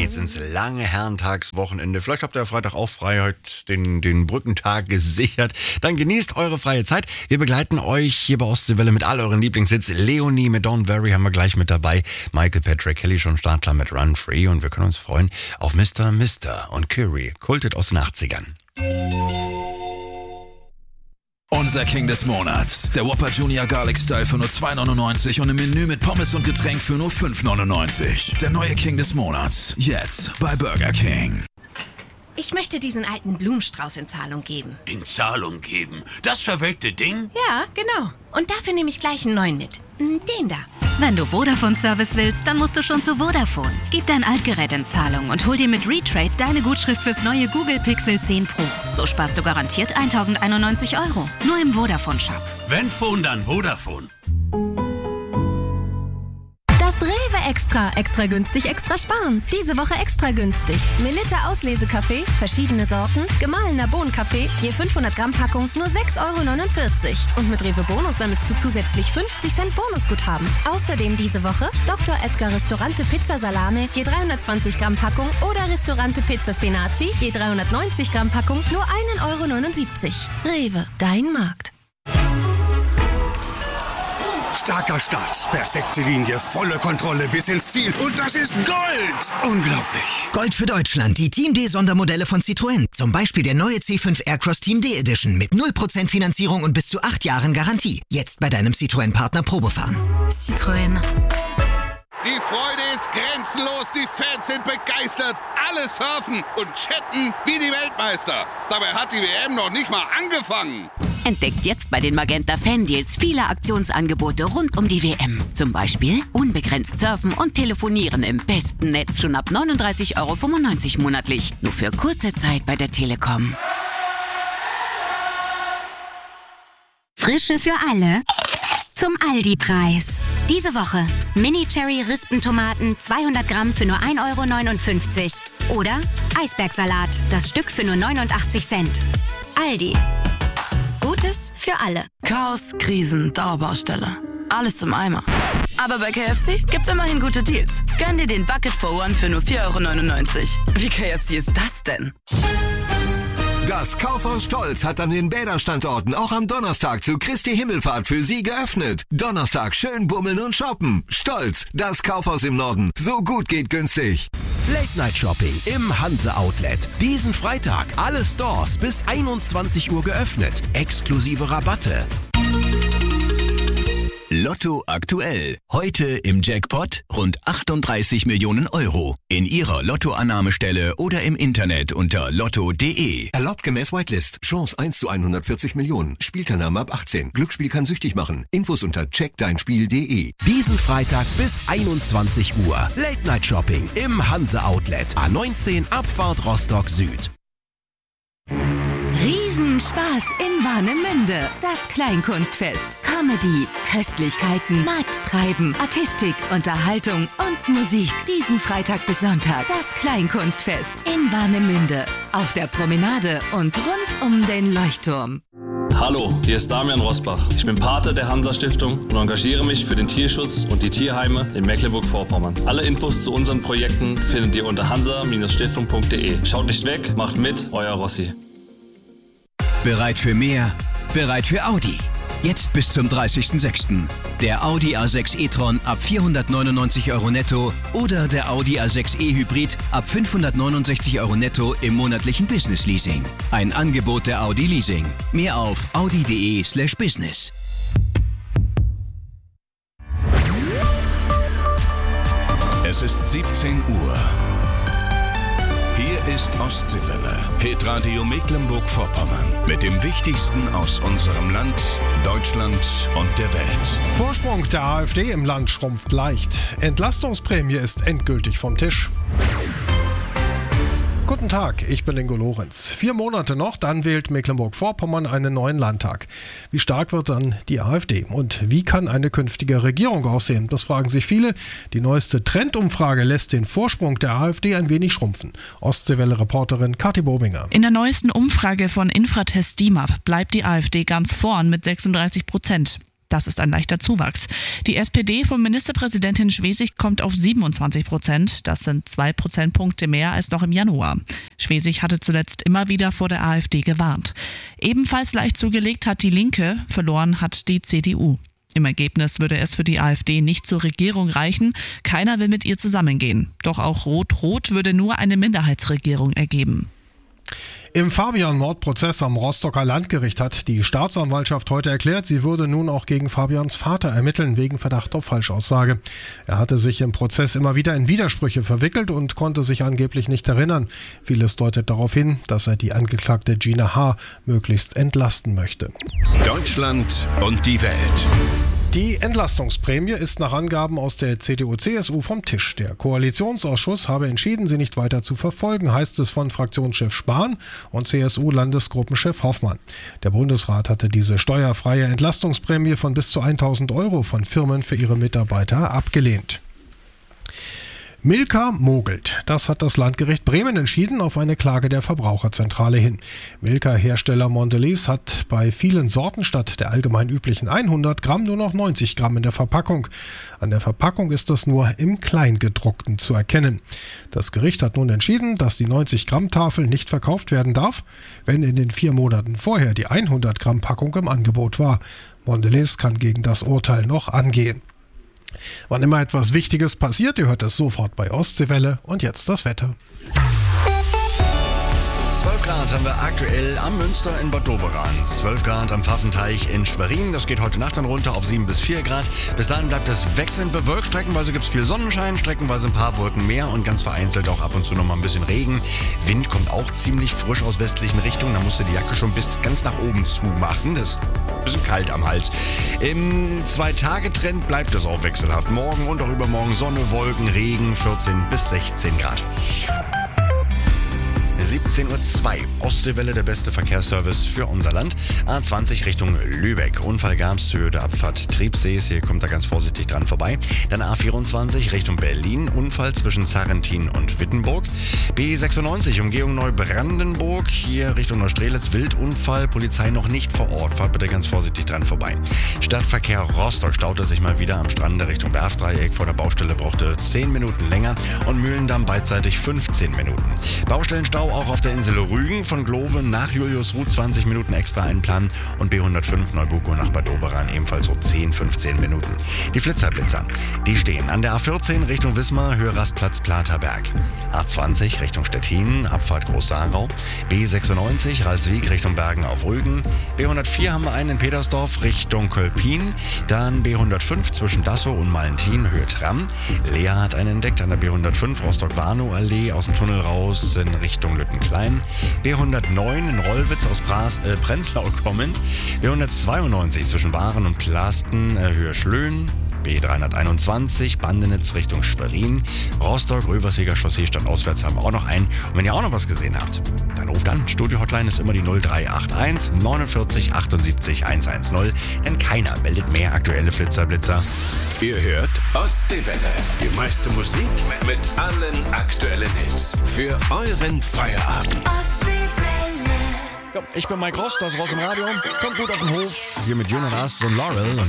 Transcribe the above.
geht's ins lange Herrentagswochenende. Vielleicht habt ihr ja Freitag auch Freiheit, den Brückentag gesichert. Dann genießt eure freie Zeit. Wir begleiten euch hier bei Ostseewelle mit all euren Lieblingshits. Leonie mit Don't Worry haben wir gleich mit dabei. Michael Patrick Kelly schon startklar mit Run Free. Und wir können uns freuen auf Mr. und Curie, kultet aus den 80ern. Unser King des Monats. Der Whopper Junior Garlic Style für nur 2,99 und ein Menü mit Pommes und Getränk für nur 5,99. Der neue King des Monats. Jetzt bei Burger King. Ich möchte diesen alten Blumenstrauß in Zahlung geben. In Zahlung geben? Das verwelkte Ding? Ja, genau. Und dafür nehme ich gleich einen neuen mit. Den da. Wenn du Vodafone-Service willst, dann musst du schon zu Vodafone. Gib dein Altgerät in Zahlung und hol dir mit Retrade deine Gutschrift fürs neue Google Pixel 10 Pro. So sparst du garantiert 1.091 €. Nur im Vodafone-Shop. Wenn Phone, dann Vodafone. Das Rewe Extra. Extra günstig, extra sparen. Diese Woche extra günstig. Melitta Auslesekaffee, verschiedene Sorten, gemahlener Bohnenkaffee, je 500 Gramm Packung, nur 6,49 €. Und mit Rewe Bonus sammelst du zusätzlich 50 Cent Bonusguthaben. Außerdem diese Woche Dr. Edgar Ristorante Pizza Salame, je 320 Gramm Packung oder Ristorante Pizza Spinaci, je 390 Gramm Packung, nur 1,79 €. Rewe, dein Markt. Starker Start, perfekte Linie, volle Kontrolle bis ins Ziel. Und das ist Gold! Unglaublich. Gold für Deutschland, die Team D Sondermodelle von Citroën. Zum Beispiel der neue C5 Aircross Team D Edition mit 0% Finanzierung und bis zu 8 Jahren Garantie. Jetzt bei deinem Citroën-Partner Probefahren. Citroën. Die Freude ist grenzenlos, die Fans sind begeistert. Alle surfen und chatten wie die Weltmeister. Dabei hat die WM noch nicht mal angefangen. Entdeckt jetzt bei den Magenta Fan-Deals viele Aktionsangebote rund um die WM. Zum Beispiel unbegrenzt surfen und telefonieren im besten Netz schon ab 39,95 € monatlich. Nur für kurze Zeit bei der Telekom. Frische für alle zum Aldi-Preis. Diese Woche Mini-Cherry-Rispentomaten 200 Gramm für nur 1,59 € oder Eisbergsalat, das Stück für nur 89 Cent. Aldi. Gutes für alle. Chaos, Krisen, Dauerbaustelle. Alles im Eimer. Aber bei KFC gibt's immerhin gute Deals. Gönn dir den Bucket for One für nur 4,99 €. Wie KFC ist das denn? Das Kaufhaus Stolz hat an den Bäderstandorten auch am Donnerstag zu Christi Himmelfahrt für Sie geöffnet. Donnerstag schön bummeln und shoppen. Stolz, das Kaufhaus im Norden. So gut geht günstig. Late Night Shopping im Hanse Outlet. Diesen Freitag alle Stores bis 21 Uhr geöffnet. Exklusive Rabatte. Lotto aktuell. Heute im Jackpot rund 38 Millionen €. In Ihrer Lottoannahmestelle oder im Internet unter lotto.de. Erlaubt gemäß Whitelist. Chance 1 zu 140 Millionen. Spielteilnahme ab 18. Glücksspiel kann süchtig machen. Infos unter checkdeinspiel.de. Diesen Freitag bis 21 Uhr. Late Night Shopping im Hanse Outlet. A19 Abfahrt Rostock Süd. Riesenspaß in Warnemünde. Das Kleinkunstfest. Comedy, Köstlichkeiten, Markttreiben, Artistik, Unterhaltung und Musik. Diesen Freitag bis Sonntag. Das Kleinkunstfest in Warnemünde. Auf der Promenade und rund um den Leuchtturm. Hallo, hier ist Damian Rosbach. Ich bin Pate der Hansa-Stiftung und engagiere mich für den Tierschutz und die Tierheime in Mecklenburg-Vorpommern. Alle Infos zu unseren Projekten findet ihr unter hansa-stiftung.de. Schaut nicht weg, macht mit, euer Rossi. Bereit für mehr? Bereit für Audi. Jetzt bis zum 30.06. Der Audi A6 e-tron ab 499 € netto oder der Audi A6 e-Hybrid ab 569 € netto im monatlichen Business-Leasing. Ein Angebot der Audi Leasing. Mehr auf audi.de/business. Es ist 17 Uhr. Hier ist Ostseewelle, Hitradio Mecklenburg-Vorpommern. Mit dem Wichtigsten aus unserem Land, Deutschland und der Welt. Vorsprung der AfD im Land schrumpft leicht. Entlastungsprämie ist endgültig vom Tisch. Guten Tag, ich bin Ingo Lorenz. 4 Monate noch, dann wählt Mecklenburg-Vorpommern einen neuen Landtag. Wie stark wird dann die AfD? Und wie kann eine künftige Regierung aussehen? Das fragen sich viele. Die neueste Trendumfrage lässt den Vorsprung der AfD ein wenig schrumpfen. Ostseewelle-Reporterin Kathi Bobinger. In der neuesten Umfrage von Infratest DIMAP bleibt die AfD ganz vorn mit 36%. Das ist ein leichter Zuwachs. Die SPD von Ministerpräsidentin Schwesig kommt auf 27%. Das sind 2 Prozentpunkte mehr als noch im Januar. Schwesig hatte zuletzt immer wieder vor der AfD gewarnt. Ebenfalls leicht zugelegt hat die Linke, verloren hat die CDU. Im Ergebnis würde es für die AfD nicht zur Regierung reichen. Keiner will mit ihr zusammengehen. Doch auch Rot-Rot würde nur eine Minderheitsregierung ergeben. Im Fabian-Mordprozess am Rostocker Landgericht hat die Staatsanwaltschaft heute erklärt, sie würde nun auch gegen Fabians Vater ermitteln, wegen Verdacht auf Falschaussage. Er hatte sich im Prozess immer wieder in Widersprüche verwickelt und konnte sich angeblich nicht erinnern. Vieles deutet darauf hin, dass er die Angeklagte Gina H. möglichst entlasten möchte. Deutschland und die Welt. Die Entlastungsprämie ist nach Angaben aus der CDU-CSU vom Tisch. Der Koalitionsausschuss habe entschieden, sie nicht weiter zu verfolgen, heißt es von Fraktionschef Spahn und CSU-Landesgruppenchef Hoffmann. Der Bundesrat hatte diese steuerfreie Entlastungsprämie von bis zu 1.000 € von Firmen für ihre Mitarbeiter abgelehnt. Milka mogelt. Das hat das Landgericht Bremen entschieden auf eine Klage der Verbraucherzentrale hin. Milka-Hersteller Mondelez hat bei vielen Sorten statt der allgemein üblichen 100 Gramm nur noch 90 Gramm in der Verpackung. An der Verpackung ist das nur im Kleingedruckten zu erkennen. Das Gericht hat nun entschieden, dass die 90 Gramm Tafel nicht verkauft werden darf, wenn in den 4 Monaten vorher die 100 Gramm Packung im Angebot war. Mondelez kann gegen das Urteil noch angehen. Wann immer etwas Wichtiges passiert, ihr hört es sofort bei Ostseewelle. Und jetzt das Wetter. 12 Grad haben wir aktuell am Münster in Bad Doberan. 12 Grad am Pfaffenteich in Schwerin. Das geht heute Nacht dann runter auf 7 bis 4 Grad. Bis dahin bleibt es wechselnd bewölkt. Streckenweise gibt es viel Sonnenschein, streckenweise ein paar Wolken mehr und ganz vereinzelt auch ab und zu noch mal ein bisschen Regen. Wind kommt auch ziemlich frisch aus westlichen Richtungen. Da musst du die Jacke schon bis ganz nach oben zumachen. Das ist ein bisschen kalt am Hals. Im 2-Tage-Trend bleibt es auch wechselhaft. Morgen und auch übermorgen Sonne, Wolken, Regen, 14 bis 16 Grad. 17:02 Uhr. Ostseewelle, der beste Verkehrsservice für unser Land. A20 Richtung Lübeck. Unfall gab's zur Höhe der Abfahrt Triebsees. Hier kommt er ganz vorsichtig dran vorbei. Dann A24 Richtung Berlin. Unfall zwischen Zarrentin und Wittenburg. B96 Umgehung Neubrandenburg. Hier Richtung Neustrelitz. Wildunfall. Polizei noch nicht vor Ort. Fahrt bitte ganz vorsichtig dran vorbei. Stadtverkehr Rostock staute sich mal wieder am Strande Richtung Werftdreieck. Vor der Baustelle brauchte 10 Minuten länger. Und Mühlendamm beidseitig 15 Minuten. Baustellenstau auch auf der Insel Rügen von Glove nach Juliusruh 20 Minuten extra einplanen und B105 Neubuko nach Bad Doberan ebenfalls so 10-15 Minuten. Die Flitzerblitzer, die stehen an der A14 Richtung Wismar, Höhe Rastplatz Platerberg. A20 Richtung Stettin, Abfahrt Groß-Sarau. B96 Ralswiek Richtung Bergen auf Rügen. B104 haben wir einen in Petersdorf Richtung Kölpin. Dann B105 zwischen Dassow und Malentin, Höhe Tram. Lea hat einen entdeckt an der B105 Rostock-Warnow-Allee aus dem Tunnel raus in Richtung Lüttenklein. B109 in Rollwitz aus Prenzlau kommend. B192 zwischen Waren und Plasten, Höhe Schlöhn. B321 Bandenitz Richtung Schwerin. Rostock, Röversiger Chaussee stadtauswärts haben wir auch noch einen. Und wenn ihr auch noch was gesehen habt, dann ruft an. Studio-Hotline ist immer die 0381 49 78 110. Denn keiner meldet mehr aktuelle Flitzerblitzer. Ihr hört Ostseewelle. Die meiste Musik mit allen aktuellen Hits. Für euren Feierabend. Ich bin Mike Rost, das Ross im Radio. Kommt gut auf den Hof. Hier mit Jonas und Laurel.